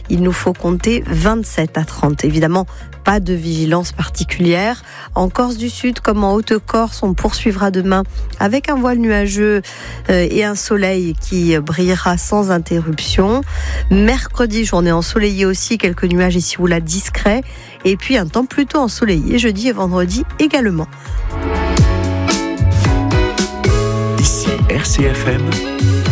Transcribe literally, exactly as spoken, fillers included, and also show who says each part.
Speaker 1: il nous faut compter vingt-sept à trente. Évidemment, pas de vigilance particulière. En Corse du Sud, comme en Haute-Corse, on poursuivra demain avec un voile nuageux et un soleil qui brillera sans interruption. Mercredi, journée ensoleillée aussi, quelques nuages ici ou là discrets. Et puis un temps plutôt ensoleillé jeudi et vendredi également.
Speaker 2: Ici R C F M.